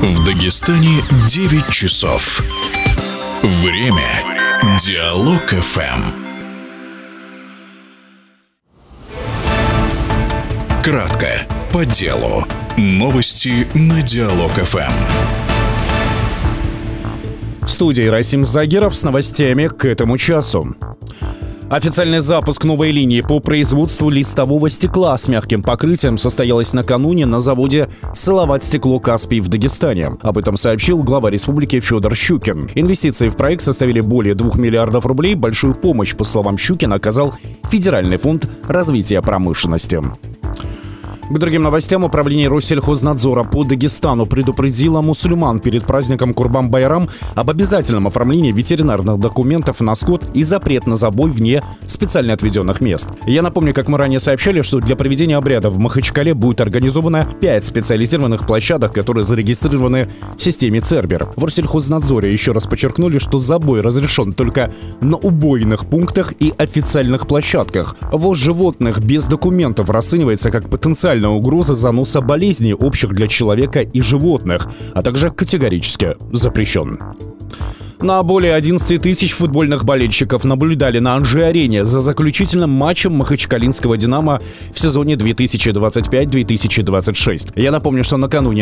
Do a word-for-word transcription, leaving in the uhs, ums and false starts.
В Дагестане девять часов. Время Диалог эф эм. Кратко, по делу. Новости на Диалог эф эм. В студии Расим Загиров с новостями к этому часу. Официальный запуск новой линии по производству листового стекла с мягким покрытием состоялось накануне на заводе «Салават-стекло Каспий» в Дагестане. Об этом сообщил глава республики Федор Щукин. Инвестиции в проект составили более двух миллиардов рублей. Большую помощь, по словам Щукина, оказал Федеральный фонд развития промышленности. К другим новостям. Управление Россельхознадзора по Дагестану предупредило мусульман перед праздником Курбан-Байрам об обязательном оформлении ветеринарных документов на скот и запрет на забой вне специально отведенных мест. Я напомню, как мы ранее сообщали, что для проведения обряда в Махачкале будет организовано пять специализированных площадок, которые зарегистрированы в системе Цербер. В Россельхознадзоре еще раз подчеркнули, что забой разрешен только на убойных пунктах и официальных площадках. Ввоз животных без документов расценивается как потенциальный угроза заноса болезней, общих для человека и животных, а также категорически запрещен. На более одиннадцати тысяч футбольных болельщиков наблюдали на Анжи-арене за заключительным матчем махачкалинского «Динамо» в сезоне две тысячи двадцать пять - две тысячи двадцать шесть. Я напомню, что накануне